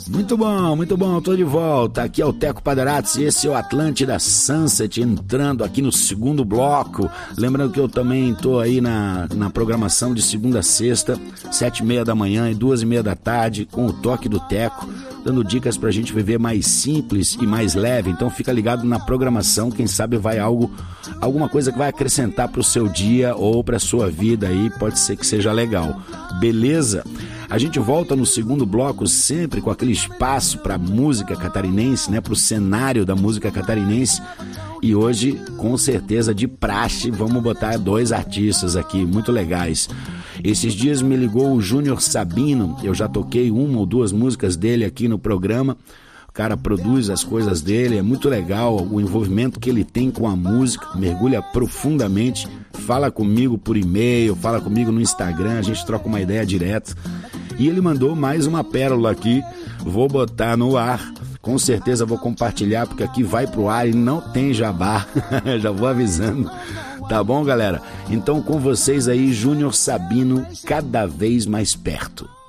Muito bom, tô de volta. Aqui é o Teco Padarates e esse é o Atlântida Sunset, entrando aqui no segundo bloco. Lembrando que eu também tô aí na programação de segunda a sexta, 7h30 da manhã e 2h30 da tarde, com o Toque do Teco, dando dicas pra gente viver mais simples e mais leve. Então fica ligado na programação, quem sabe vai alguma coisa que vai acrescentar pro seu dia ou pra sua vida aí, pode ser que seja legal. Beleza? A gente volta no segundo bloco sempre com aquele espaço para música catarinense, né, para o cenário da música catarinense. E hoje, com certeza, de praxe, vamos botar 2 artistas aqui muito legais. Esses dias me ligou o Júnior Sabino, eu já toquei 1 ou 2 músicas dele aqui no programa. O cara produz as coisas dele, é muito legal o envolvimento que ele tem com a música, mergulha profundamente, fala comigo por e-mail, fala comigo no Instagram, a gente troca uma ideia direto. E ele mandou mais uma pérola aqui, vou botar no ar, com certeza vou compartilhar, porque aqui vai pro ar e não tem jabá, já vou avisando, tá bom, galera? Então com vocês aí, Júnior Sabino, Cada Vez Mais Perto.